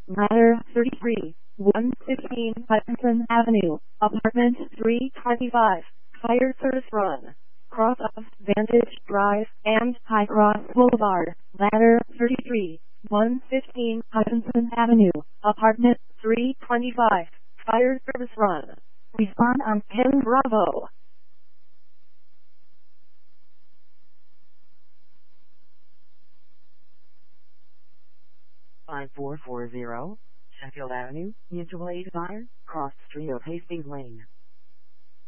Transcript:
Ladder 33, 115 Hutchinson Avenue, Apartment 325, Fire Service Run. Cross of Vantage Drive and High Cross Boulevard. Ladder 33, 115 Hutchinson Avenue, Apartment 325, Fire Service Run. Respond on 10 Bravo. 5440 Sheffield Avenue, Mutual Aid Fire, cross street of Hastings Lane.